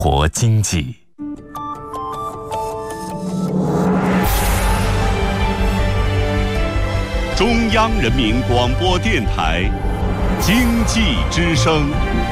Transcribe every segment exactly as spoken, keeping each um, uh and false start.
活经济。中央人民广播电台经济之声。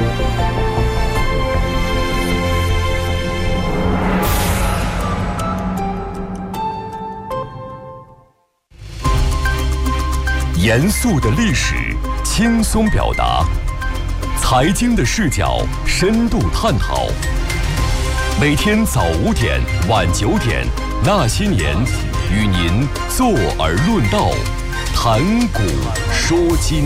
严肃的历史，轻松表达；财经的视角，深度探讨。每天早五点，晚九点，那些年，与您坐而论道，谈古说今。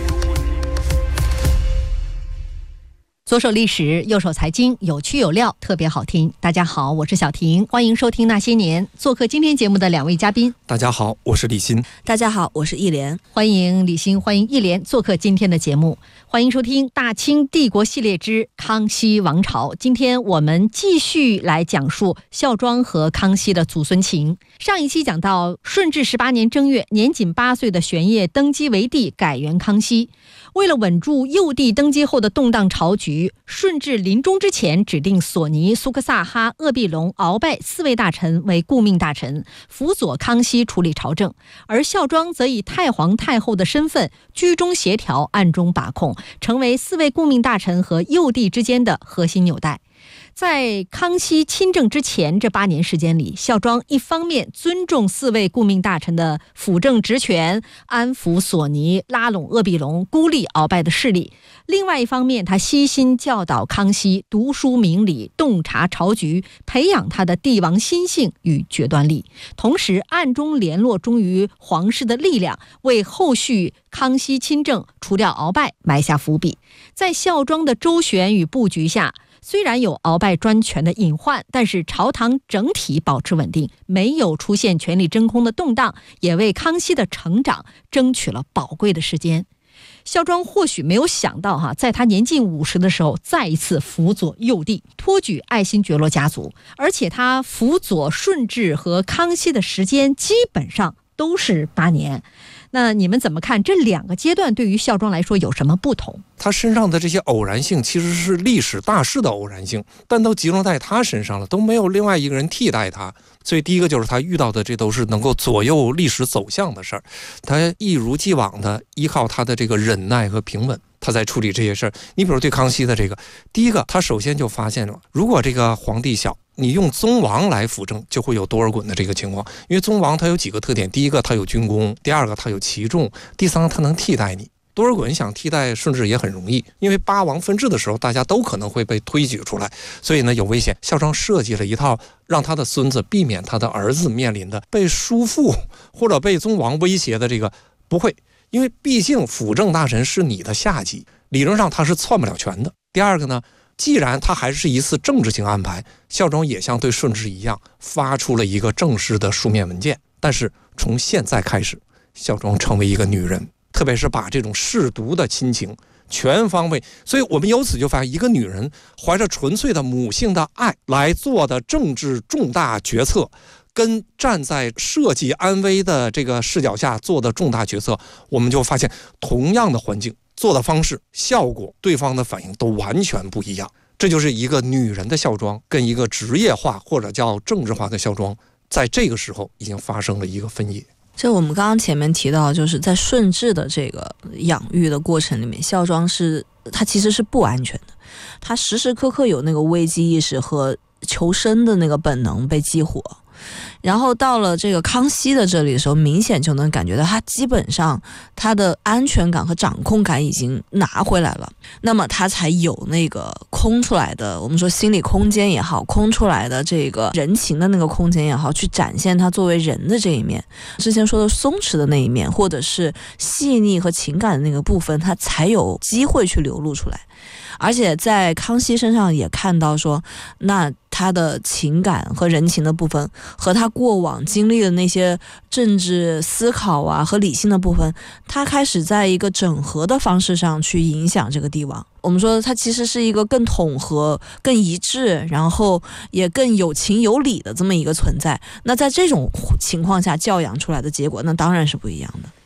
左手历史，右手财经，有趣有料，特别好听。大家好，我是小婷，欢迎收听那些年。做客今天节目的两位嘉宾， 大家好，我是李欣。 大家好，我是易莲。 欢迎李欣，欢迎易莲做客今天的节目。欢迎收听大清帝国系列之康熙王朝。今天我们继续来讲述孝庄和康熙的祖孙情。上一期讲到顺治十八年正月，年仅八岁的玄烨登基为帝，改元康熙。为了稳住幼帝登基后的动荡朝局，顺治临终之前指定索尼、苏克萨哈、鄂必隆、鳌拜四位大臣为顾命大臣，辅佐康熙处理朝政，而孝庄则以太皇太后的身份居中协调，暗中把控，成为四位顾命大臣和幼帝之间的核心纽带。在康熙亲政之前这八年时间里，孝庄一方面尊重四位顾命大臣的辅政职权，安抚索尼，拉拢鄂必隆，孤立鳌拜的势力；另外一方面，他悉心教导康熙读书明理，洞察朝局，培养他的帝王心性与决断力，同时暗中联络忠于皇室的力量，为后续康熙亲政除掉鳌拜埋下伏笔。在孝庄的周旋与布局下，虽然有鳌拜专权的隐患，但是朝堂整体保持稳定，没有出现权力真空的动荡，也为康熙的成长争取了宝贵的时间。孝庄或许没有想到哈，在他年近五十的时候，再一次辅佐幼帝，托举爱新觉罗家族，而且他辅佐顺治和康熙的时间基本上都是八年。那你们怎么看这两个阶段对于孝庄来说有什么不同？ 他身上的这些偶然性其实是历史大势的偶然性，但都集中在他身上了，都没有另外一个人替代他。所以第一个就是他遇到的这都是能够左右历史走向的事儿，他一如既往的依靠他的这个忍耐和平稳，他在处理这些事儿。你比如对康熙的这个，第一个他首先就发现了，如果这个皇帝小，你用宗王来辅政就会有多尔衮的这个情况。因为宗王他有几个特点，第一个他有军功，第二个他有骑重，第三个他能替代你。多尔衮想替代顺治也很容易，因为八王分治的时候大家都可能会被推举出来，所以呢有危险。孝庄设计了一套让他的孙子避免他的儿子面临的被叔父或者被宗王威胁的这个，不会，因为毕竟辅政大臣是你的下级，理论上他是篡不了权的。第二个呢，既然他还是一次政治性安排，孝庄也像对顺治一样发出了一个正式的书面文件，但是从现在开始，孝庄成为一个女人，特别是把这种舐犊的亲情全方位，所以我们由此就发现，一个女人怀着纯粹的母性的爱来做的政治重大决策，跟站在社稷安危的这个视角下做的重大决策，我们就发现同样的环境做的方式效果，对方的反应都完全不一样。这就是一个女人的孝庄跟一个职业化或者叫政治化的孝庄，在这个时候已经发生了一个分野。 这我们刚刚前面提到，就是在顺治的这个养育的过程里面，孝庄是他其实是不安全的，他时时刻刻有那个危机意识和求生的那个本能被激活。然后到了这个康熙的这里的时候，明显就能感觉到他基本上他的安全感和掌控感已经拿回来了，那么他才有那个空出来的，我们说心理空间也好，空出来的这个人情的那个空间也好，去展现他作为人的这一面，之前说的松弛的那一面，或者是细腻和情感的那个部分，他才有机会去流露出来。而且在康熙身上也看到说，那他的情感和人情的部分和他过往经历的那些政治思考啊和理性的部分，他开始在一个整合的方式上去影响这个帝王。我们说他其实是一个更统合、更一致，然后也更有情有理的这么一个存在。那在这种情况下教养出来的结果，那当然是不一样的。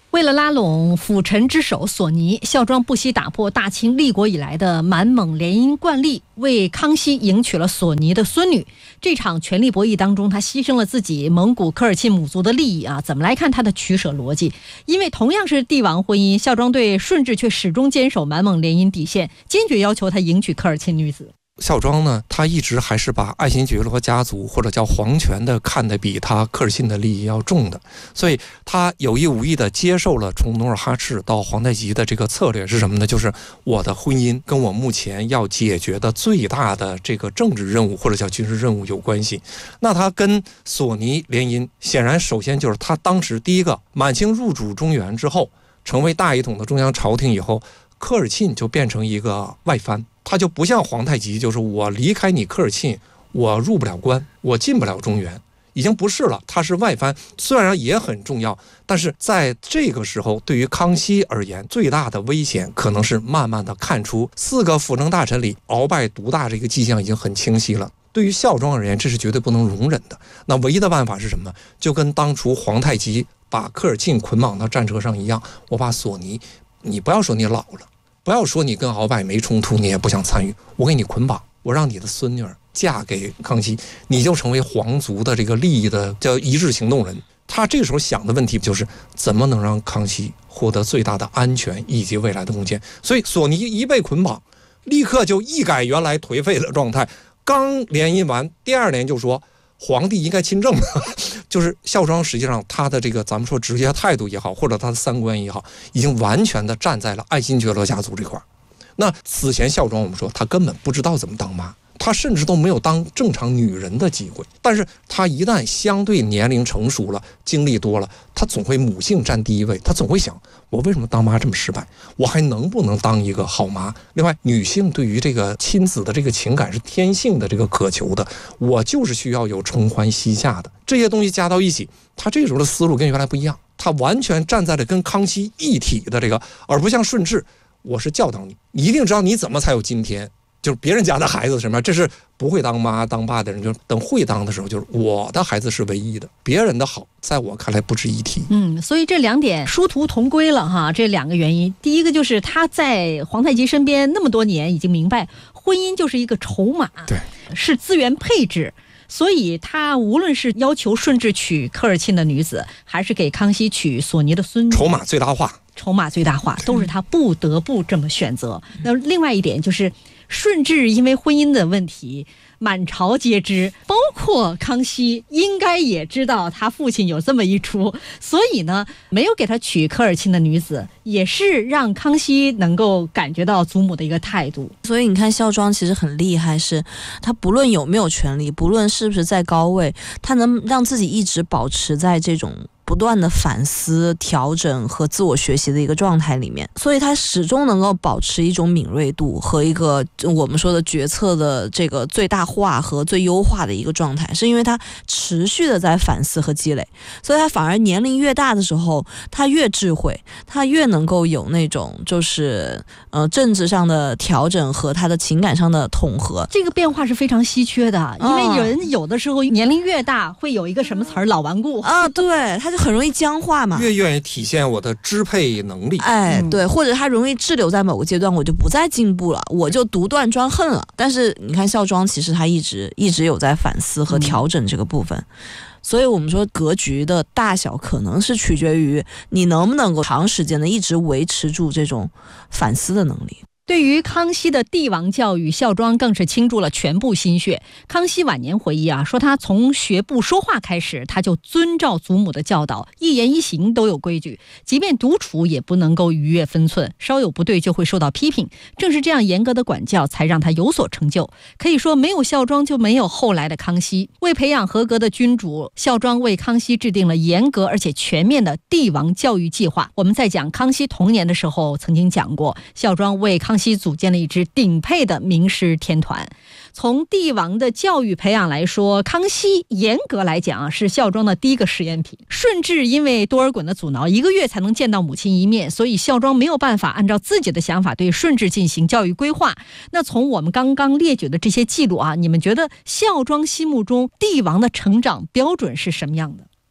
为了拉拢辅臣之首索尼，孝庄不惜打破大清立国以来的满蒙联姻惯例，为康熙迎娶了索尼的孙女。这场权力博弈当中，他牺牲了自己蒙古科尔沁母族的利益啊！怎么来看他的取舍逻辑？因为同样是帝王婚姻，孝庄对顺治却始终坚守满蒙联姻底线，坚决要求他迎娶科尔沁女子。 孝庄呢，他一直还是把爱新觉罗家族或者叫皇权的看得比他科尔沁的利益要重的，所以他有意无意的接受了从努尔哈赤到皇太极的这个策略是什么呢？就是我的婚姻跟我目前要解决的最大的这个政治任务或者叫军事任务有关系。那他跟索尼联姻，显然首先就是他当时第一个，满清入主中原之后，成为大一统的中央朝廷以后，科尔沁就变成一个外藩。他就不像皇太极，就是我离开你科尔沁，我入不了关，我进不了中原，已经不是了。他是外藩，虽然也很重要，但是在这个时候，对于康熙而言，最大的危险可能是慢慢的看出四个辅政大臣里鳌拜独大这个迹象已经很清晰了。对于孝庄而言，这是绝对不能容忍的。那唯一的办法是什么？就跟当初皇太极把科尔沁捆绑到战车上一样，我把索尼，你不要说你老了。不要说你跟鳌拜没冲突，你也不想参与，我给你捆绑，我让你的孙女儿嫁给康熙，你就成为皇族的这个利益的叫一致行动人。他这个时候想的问题就是怎么能让康熙获得最大的安全以及未来的贡献。所以索尼一被捆绑，立刻就一改原来颓废的状态，刚联姻完，第二年就说皇帝应该亲政。就是孝庄实际上他的这个咱们说直接态度也好，或者他的三观也好，已经完全的站在了爱新觉罗家族这块。那此前孝庄我们说他根本不知道怎么当妈，他甚至都没有当正常女人的机会。但是他一旦相对年龄成熟了，经历多了，他总会母性占第一位，他总会想我为什么当妈这么失败，我还能不能当一个好妈。另外女性对于这个亲子的这个情感是天性的这个渴求的，我就是需要有承欢膝下的这些东西加到一起，他这时候的思路跟原来不一样，他完全站在了跟康熙一体的这个，而不像顺治我是教导你，你一定知道你怎么才有今天，就是别人家的孩子什么，这是不会当妈当爸的人，就等会当的时候，就是我的孩子是唯一的，别人的好在我看来不值一提。 嗯，所以这两点殊途同归了哈。这两个原因，第一个就是他在皇太极身边那么多年，已经明白婚姻就是一个筹码， 对， 是资源配置。所以他无论是要求顺治娶科尔沁的女子，还是给康熙娶索尼的孙女， 筹码最大化， 筹码最大化都是他不得不这么选择。那另外一点就是顺治因为婚姻的问题满朝皆知，包括康熙应该也知道他父亲有这么一出，所以呢没有给他娶科尔沁的女子，也是让康熙能够感觉到祖母的一个态度。 所以你看孝庄其实很厉害，是他不论有没有权利，不论是不是在高位，他能让自己一直保持在这种不断的反思、调整和自我学习的一个状态里面，所以他始终能够保持一种敏锐度和一个我们说的决策的这个最大化和最优化的一个状态，是因为他持续的在反思和积累，所以他反而年龄越大的时候，他越智慧，他越能够有那种就是呃政治上的调整和他的情感上的统合。 这个变化是非常稀缺的，因为人有的时候年龄越大会有一个什么词儿，老顽固啊，对，他就很容易僵化嘛， 越愿意体现我的支配能力， 哎，对，或者他容易滞留在某个阶段，我就不再进步了，我就独断专横了。但是你看孝庄，其实他一直一直有在反思和调整这个部分。嗯，所以我们说格局的大小可能是取决于你能不能够长时间的一直维持住这种反思的能力。 对于康熙的帝王教育，孝庄更是倾注了全部心血。康熙晚年回忆啊，说他从学步说话开始，他就遵照祖母的教导，一言一行都有规矩，即便独处也不能够逾越分寸，稍有不对就会受到批评。正是这样严格的管教，才让他有所成就。可以说，没有孝庄就没有后来的康熙。为培养合格的君主，孝庄为康熙制定了严格而且全面的帝王教育计划。我们在讲康熙童年的时候曾经讲过，孝庄为康熙康熙组建了一支顶配的名师天团。从帝王的教育培养来说，康熙严格来讲啊是孝庄的第一个实验品。顺治因为多尔衮的阻挠，一个月才能见到母亲一面，所以孝庄没有办法按照自己的想法对顺治进行教育规划。那从我们刚刚列举的这些记录啊，你们觉得孝庄心目中帝王的成长标准是什么样的？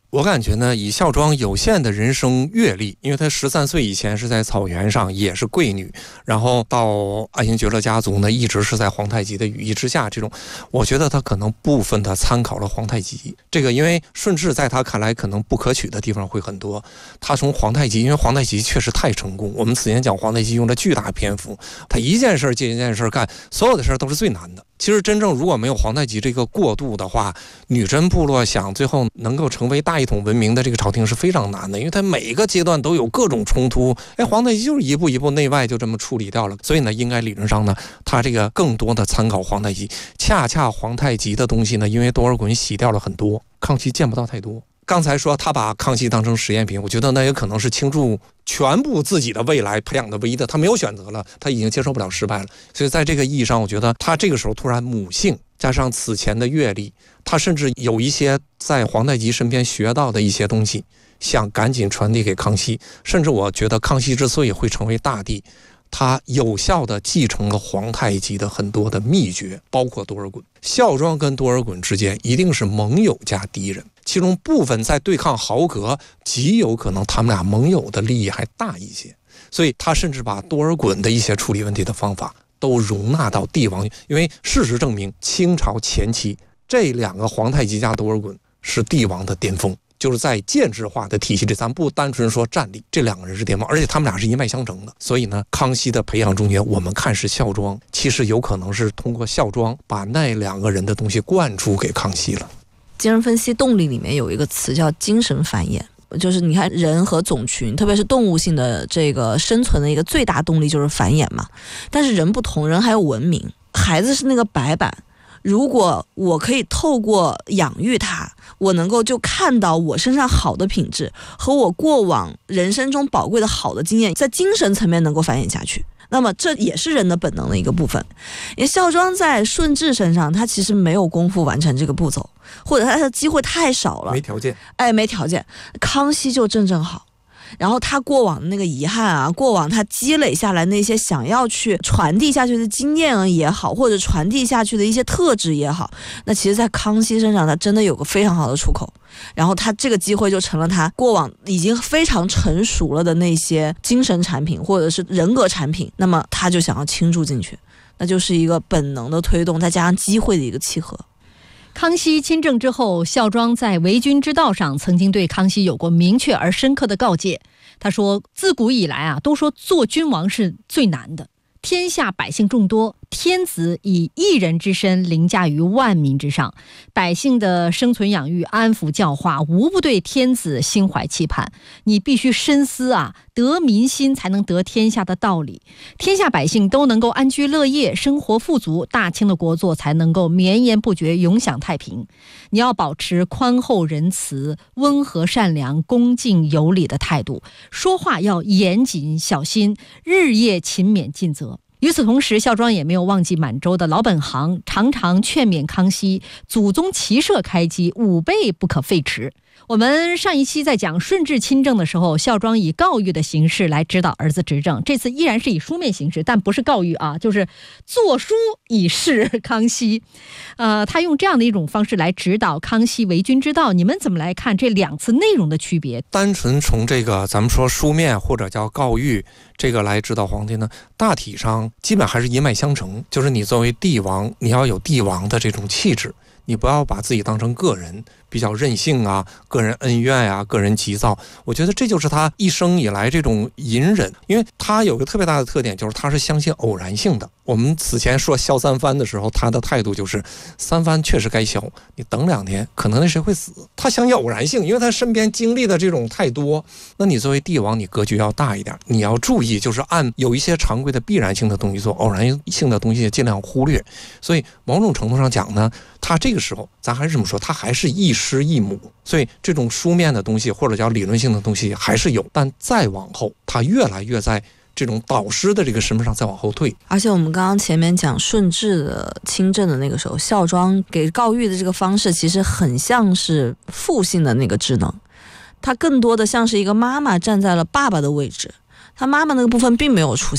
我感觉呢，以孝庄有限的人生阅历，因为她十三岁以前是在草原上，也是贵女，然后到爱新觉罗家族呢，一直是在皇太极的羽翼之下。这种，我觉得她可能部分的参考了皇太极。这个，因为顺治在他看来可能不可取的地方会很多。他从皇太极，因为皇太极确实太成功，我们此前讲皇太极用了巨大篇幅，他一件事接一件事干，所有的事都是最难的。其实真正如果没有皇太极这个过渡的话，女真部落想最后能够成为大一统文明的这个朝廷是非常难的，因为它每一个阶段都有各种冲突。哎，皇太极就是一步一步内外就这么处理掉了。所以呢，应该理论上呢，他这个更多的参考皇太极。恰恰皇太极的东西呢，因为多尔衮洗掉了很多，康熙见不到太多。刚才说他把康熙当成实验品，我觉得那也可能是倾注全部自己的未来培养的唯一的，他没有选择了，他已经接受不了失败了。所以在这个意义上，我觉得他这个时候突然母性加上此前的阅历，他甚至有一些在皇太极身边学到的一些东西，想赶紧传递给康熙。甚至我觉得康熙之所以会成为大帝，他有效地继承了皇太极的很多的秘诀，包括多尔衮。孝庄跟多尔衮之间一定是盟友加敌人，其中部分在对抗豪格，极有可能他们俩盟友的利益还大一些。所以他甚至把多尔衮的一些处理问题的方法都容纳到帝王，因为事实证明清朝前期这两个皇太极加多尔衮是帝王的巅峰，就是在建制化的体系里，咱不单纯说战力，这两个人是巅峰，而且他们俩是一脉相承的。所以呢，康熙的培养中间，我们看是孝庄，其实有可能是通过孝庄把那两个人的东西灌输给康熙了。 精神分析动力里面有一个词叫精神繁衍，就是你看人和种群，特别是动物性的这个生存的一个最大动力就是繁衍嘛。但是人不同，人还有文明，孩子是那个白板，如果我可以透过养育他，我能够就看到我身上好的品质和我过往人生中宝贵的好的经验，在精神层面能够繁衍下去，那么这也是人的本能的一个部分。因为孝庄在顺治身上，他其实没有功夫完成这个步骤，或者他的机会太少了， 没条件。 哎，没条件。康熙就正正好。然后他过往的那个遗憾啊，过往他积累下来那些想要去传递下去的经验也好，或者传递下去的一些特质也好，那其实在康熙身上他真的有个非常好的出口。然后他这个机会就成了他过往已经非常成熟了的那些精神产品或者是人格产品，那么他就想要倾注进去，那就是一个本能的推动再加上机会的一个契合。 康熙亲政之后，孝庄在为君之道上曾经对康熙有过明确而深刻的告诫。他说，自古以来啊，都说做君王是最难的，天下百姓众多，天子以一人之身凌驾于万民之上，百姓的生存养育、安抚教化，无不对天子心怀期盼。你必须深思啊，得民心才能得天下的道理。天下百姓都能够安居乐业，生活富足，大清的国祚才能够绵延不绝，永享太平。你要保持宽厚仁慈、温和善良、恭敬有礼的态度，说话要严谨小心，日夜勤勉尽责。与此同时，孝庄也没有忘记满洲的老本行，常常劝勉康熙，祖宗骑射开基，武备不可废弛。我们上一期在讲顺治亲政的时候，孝庄以告谕的形式来指导儿子执政，这次依然是以书面形式，但不是告谕啊，就是作书以示康熙。呃，他用这样的一种方式来指导康熙为君之道，你们怎么来看这两次内容的区别？ 单纯从这个咱们说书面或者叫告谕这个来指导皇帝呢，大体上基本还是一脉相承，就是你作为帝王，你要有帝王的这种气质，你不要把自己当成个人，比较任性啊，个人恩怨啊，个人急躁。我觉得这就是他一生以来这种隐忍，因为他有个特别大的特点，就是他是相信偶然性的。我们此前说削三藩的时候，他的态度就是三藩确实该削，你等两天可能那谁会死。他相信偶然性，因为他身边经历的这种太多。那你作为帝王，你格局要大一点，你要注意，就是按有一些常规的必然性的东西做，偶然性的东西尽量忽略。所以某种程度上讲呢，他这个时候咱还是这么说，他还是一师一母，所以这种书面的东西或者叫理论性的东西还是有，但再往后他越来越在这种导师的这个身份上再往后退。 而且我们刚刚前面讲顺治的亲政的那个时候，孝庄给告谕的这个方式其实很像是父性的那个职能，他更多的像是一个妈妈站在了爸爸的位置，他妈妈那个部分并没有出现，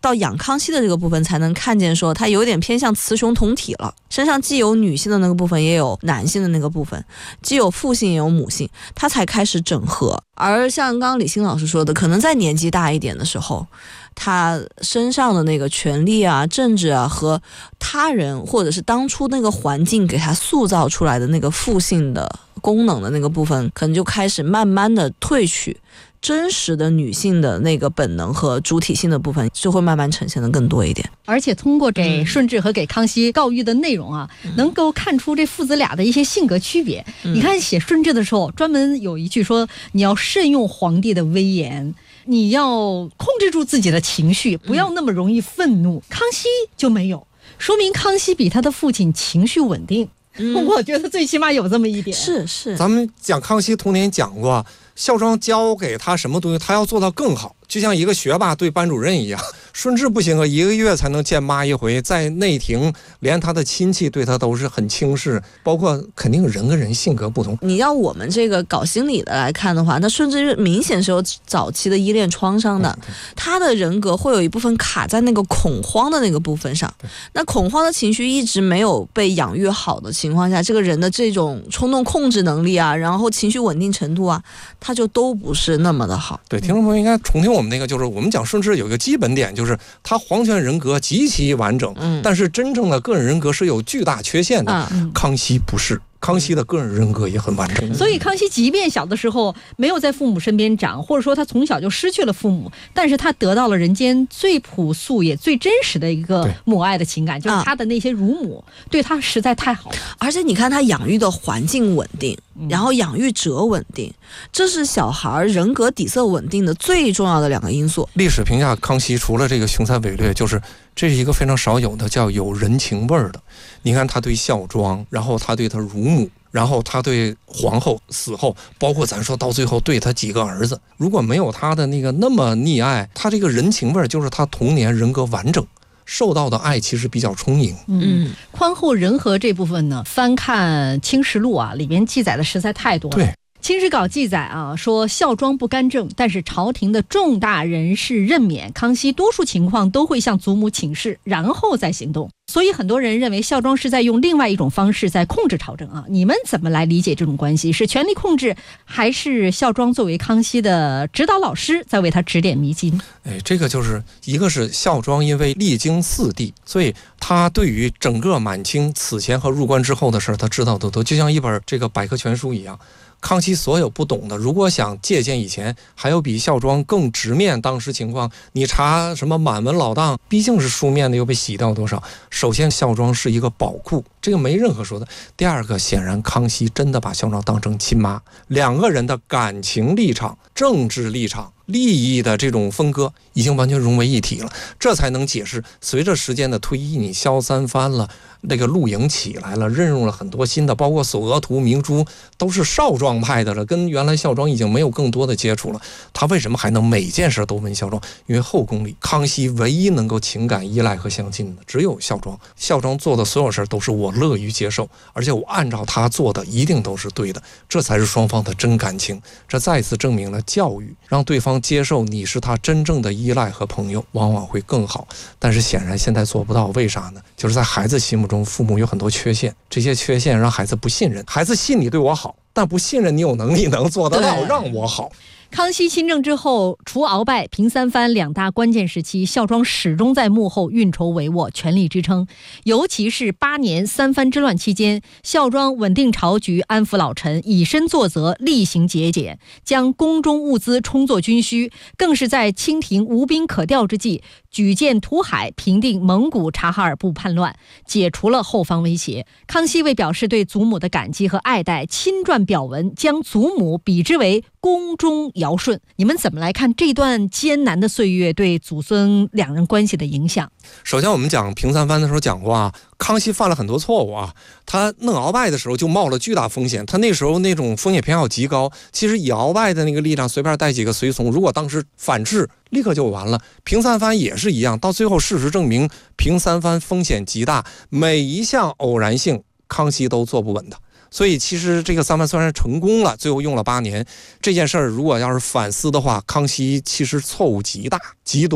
到养康熙的这个部分才能看见说他有点偏向雌雄同体了，身上既有女性的那个部分也有男性的那个部分，既有父性也有母性，他才开始整合。而像刚刚李欣老师说的，可能在年纪大一点的时候，他身上的那个权力啊、政治啊和他人或者是当初那个环境给他塑造出来的那个父性的功能的那个部分，可能就开始慢慢的褪去，真实的女性的那个本能和主体性的部分就会慢慢呈现的更多一点。 而且通过给顺治和给康熙告谕的内容啊，嗯、能够看出这父子俩的一些性格区别。嗯、你看写顺治的时候，专门有一句说你要慎用皇帝的威严，你要控制住自己的情绪，不要那么容易愤怒。嗯、康熙就没有，说明康熙比他的父亲情绪稳定。嗯、我觉得最起码有这么一点。 是是， 咱们讲康熙童年讲过，孝庄教给他什么东西，他要做到更好，就像一个学霸对班主任一样。顺治不行啊，一个月才能见妈一回，在内廷连他的亲戚对他都是很轻视，包括肯定人跟人性格不同。 你要我们这个搞心理的来看的话，那顺治明显是有早期的依恋创伤的，嗯、他的人格会有一部分卡在那个恐慌的那个部分上。那恐慌的情绪一直没有被养育好的情况下，这个人的这种冲动控制能力啊，然后情绪稳定程度啊，他就都不是那么的好。 对，听众朋友应该重听我们那个，就是我们讲顺治有一个基本点，就是他皇权人格极其完整，嗯、但是真正的个人人格是有巨大缺陷的。嗯、康熙不是。康熙的个人人格也很完整， 所以康熙即便小的时候没有在父母身边长，或者说他从小就失去了父母，但是他得到了人间最朴素也最真实的一个母爱的情感，就是他的那些乳母对他实在太好了。 而且你看他养育的环境稳定，然后养育者稳定，这是小孩人格底色稳定的最重要的两个因素。 历史评价康熙除了这个雄才伟略，就是这是一个非常少有的叫有人情味儿的。你看他对孝庄，然后他对他乳母，然后他对皇后死后，包括咱说到最后对他几个儿子，如果没有他的那个那么溺爱，他这个人情味儿就是他童年人格完整受到的爱其实比较充盈。 嗯，宽厚仁和这部分呢，翻看《清实录》啊，里面记载的实在太多了。 对。 清史稿记载啊，说孝庄不干政，但是朝廷的重大人事任免，康熙多数情况都会向祖母请示，然后再行动。所以很多人认为孝庄是在用另外一种方式在控制朝政啊。你们怎么来理解这种关系？是权力控制，还是孝庄作为康熙的指导老师在为他指点迷津？ 哎，这个就是一个是孝庄，因为历经四帝，所以他对于整个满清此前和入关之后的事儿，他知道的都就像一本这个百科全书一样。康熙所有不懂的，如果想借鉴以前，还有比孝庄更直面当时情况。你查什么满文老档，毕竟是书面的，又被洗掉多少。首先，孝庄是一个宝库，这个没任何说的。第二个，显然康熙真的把孝庄当成亲妈，两个人的感情立场、政治立场、利益的这种分割已经完全融为一体了，这才能解释随着时间的推移，你萧三藩了，那个陆营起来了，任用了很多新的，包括索额图、明珠都是少庄派的了，跟原来孝庄已经没有更多的接触了。他为什么还能每件事都问孝庄？因为后宫里康熙唯一能够情感依赖和相信的只有孝庄，孝庄做的所有事都是我乐于接受，而且我按照他做的一定都是对的，这才是双方的真感情。这再次证明了教育让对方接受你是他真正的依赖和朋友，往往会更好。但是显然现在做不到，为啥呢？就是在孩子心目中，父母有很多缺陷，这些缺陷让孩子不信任，孩子信你对我好，但不信任你有能力能做得到让我好。 康熙亲政之后，除鳌拜、平三藩两大关键时期，孝庄始终在幕后运筹帷幄，全力支撑。尤其是八年三藩之乱期间，孝庄稳定朝局，安抚老臣，以身作则，厉行节俭，将宫中物资充作军需，更是在清廷无兵可调之际，举荐图海，平定蒙古察哈尔部叛乱，解除了后方威胁。康熙为表示对祖母的感激和爱戴，亲撰表文，将祖母比之为宫中尧舜。你们怎么来看这段艰难的岁月对祖孙两人关系的影响？ 首先我们讲平三藩的时候讲过啊，康熙犯了很多错误啊，他弄鳌拜的时候就冒了巨大风险，他那时候那种风险偏好极高，其实以鳌拜的那个力量随便带几个随从，如果当时反制立刻就完了。平三藩也是一样，到最后事实证明平三藩风险极大，每一项偶然性康熙都做不稳的。所以其实这个三藩虽然成功了，最后用了八年，这件事儿如果要是反思的话，康熙其实错误极大极多。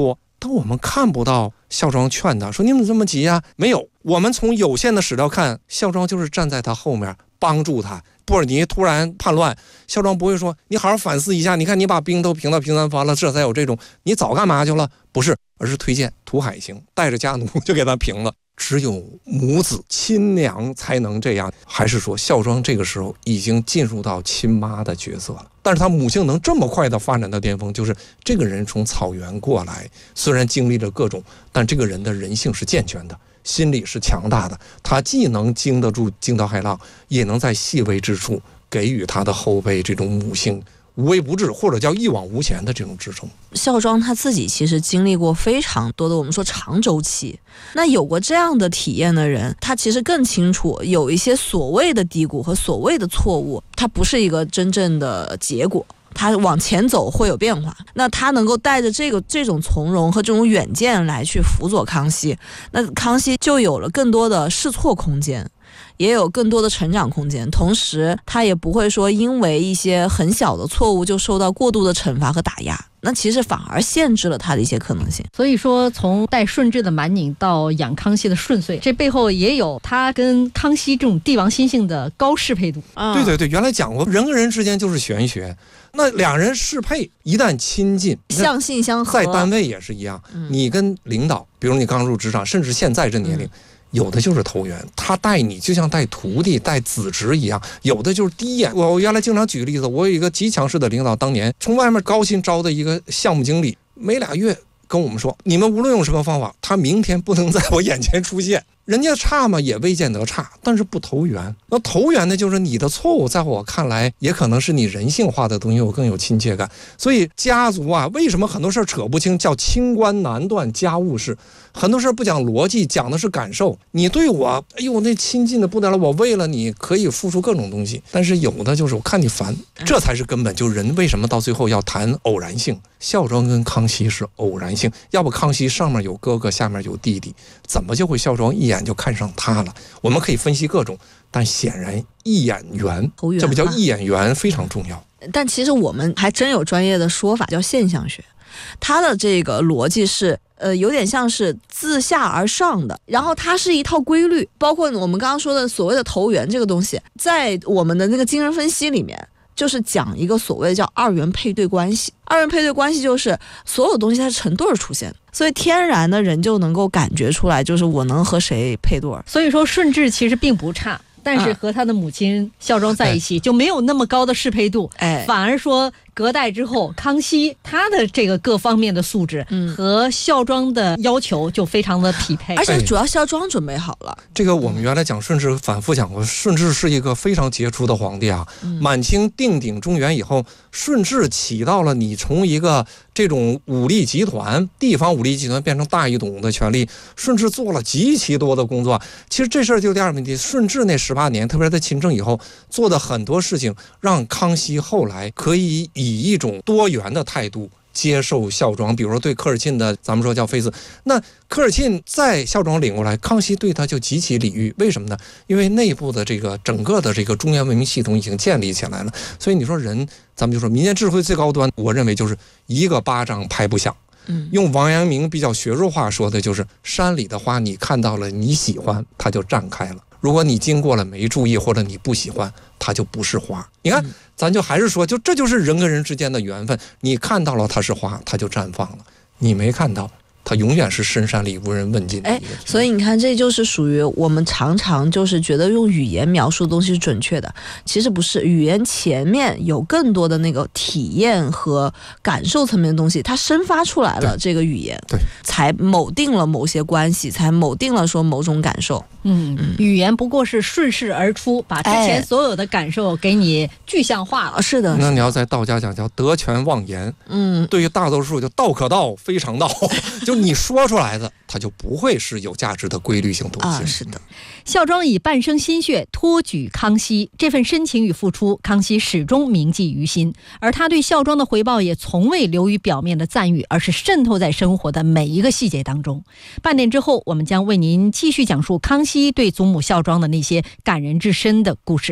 但我们看不到孝庄劝他说你怎么这么急呀、啊？没有，我们从有限的史料看，孝庄就是站在他后面帮助他。布尔尼突然叛乱，孝庄不会说你好好反思一下，你看你把兵都平到平三藩了，这才有这种，你早干嘛去了？不是，而是推荐图海行带着家奴就给他平了。只有母子亲娘才能这样，还是说孝庄这个时候已经进入到亲妈的角色了？但是他母性能这么快的发展到巅峰，就是这个人从草原过来，虽然经历了各种，但这个人的人性是健全的，心理是强大的，他既能经得住惊涛骇浪，也能在细微之处给予他的后辈这种母性无微不至，或者叫一往无前的这种支撑。 孝庄他自己其实经历过非常多的我们说长周期，那有过这样的体验的人，他其实更清楚有一些所谓的低谷和所谓的错误，它不是一个真正的结果，他往前走会有变化。那他能够带着这个这种从容和这种远见来去辅佐康熙，那康熙就有了更多的试错空间，也有更多的成长空间，同时他也不会说因为一些很小的错误就受到过度的惩罚和打压，那其实反而限制了他的一些可能性。 所以说从带顺治的蛮拧到养康熙的顺遂，这背后也有他跟康熙这种帝王心性的高适配度、 嗯、对对对，原来讲过人跟人之间就是玄学，那两人适配一旦亲近相性相合， 在单位也是一样、嗯、你跟领导，比如你刚入职场，甚至现在这年龄、嗯，有的就是投缘，他带你就像带徒弟带子侄一样，有的就是第一眼。我原来经常举个例子，我有一个极强势的领导，当年从外面高薪招的一个项目经理，没俩月跟我们说，你们无论用什么方法，他明天不能在我眼前出现。人家差嘛也未见得差，但是不投缘。那投缘的就是你的错误，在我看来也可能是你人性化的东西，我更有亲切感。所以家族啊，为什么很多事扯不清，叫清官难断家务事，很多事不讲逻辑，讲的是感受。你对我哎呦那亲近的不得了，我为了你可以付出各种东西，但是有的就是我看你烦，这才是根本。就人为什么到最后要谈偶然性，孝庄跟康熙是偶然性，要不康熙上面有哥哥下面有弟弟，怎么就会孝庄一眼就看上他了？我们可以分析各种，但显然一眼缘，这不叫一眼缘非常重要。 但其实我们还真有专业的说法叫现象学，它的这个逻辑是呃，有点像是自下而上的，然后它是一套规律，包括我们刚刚说的所谓的投缘这个东西，在我们的那个精神分析里面，就是讲一个所谓的叫二元配对关系。二元配对关系就是所有东西它是成对儿出现的，所以天然的人就能够感觉出来，就是我能和谁配对儿。 所以说顺治其实并不差，但是和他的母亲孝庄在一起、嗯、就没有那么高的适配度，哎，反而说隔代之后，康熙他的这个各方面的素质和孝庄的要求就非常的匹配， 而且主要孝庄准备好了。 这个我们原来讲顺治反复讲过，顺治是一个非常杰出的皇帝啊。嗯、满清定鼎中原以后，顺治起到了你从一个这种武力集团、地方武力集团变成大一统的权力，顺治做了极其多的工作。其实这事儿就第二个问题，顺治那十八年，特别是在亲政以后做的很多事情，让康熙后来可以以以一种多元的态度接受孝庄。比如说对科尔沁的，咱们说叫妃子，那科尔沁在孝庄领过来，康熙对他就极其礼遇。为什么呢？因为内部的这个整个的这个中原文明系统已经建立起来了。所以你说人，咱们就说民间智慧最高端，我认为就是一个巴掌拍不响。嗯，用王阳明比较学术话说的就是，山里的花你看到了你喜欢，它就绽开了。如果你经过了没注意，或者你不喜欢，它就不是花。你看，咱就还是说，就这就是人跟人之间的缘分。你看到了它是花，它就绽放了；你没看到，它永远是深山里无人问津的一个。 哎，所以你看，这就是属于我们常常就是觉得用语言描述的东西是准确的，其实不是。语言前面有更多的那个体验和感受层面的东西，它生发出来了这个语言， 对， 才铆定了某些关系，才铆定了说某种感受。 嗯，嗯语言不过是顺势而出，把之前所有的感受给你具象化了。 哎、是的。 那你要在道家讲叫得权忘言。嗯，对于大多数就道可道非常道，就你说出来的，它就不会是有价值的规律性东西。 啊，是的。 孝庄以半生心血托举康熙，这份深情与付出，康熙始终铭记于心。而他对孝庄的回报也从未流于表面的赞誉，而是渗透在生活的每一个细节当中。半点之后，我们将为您继续讲述康熙对祖母孝庄的那些感人至深的故事。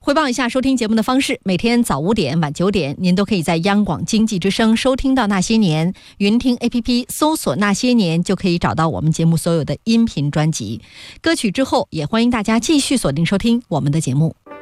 汇报一下收听节目的方式，每天早五点晚九点您都可以在央广经济之声收听到那些年，云听 A P P 搜索那些年就可以找到我们节目所有的音频专辑。歌曲之后也欢迎大家继续锁定收听我们的节目。